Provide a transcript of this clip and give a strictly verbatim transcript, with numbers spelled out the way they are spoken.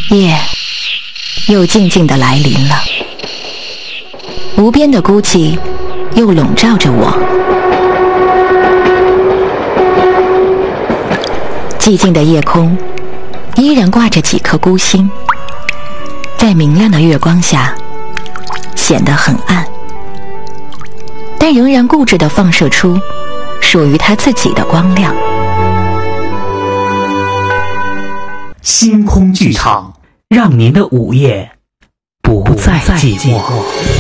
夜又静静地来临了，无边的孤寂又笼罩着我。寂静的夜空依然挂着几颗孤星，在明亮的月光下显得很暗，但仍然固执地放射出属于它自己的光亮。 星空剧场，让您的午夜不再寂寞。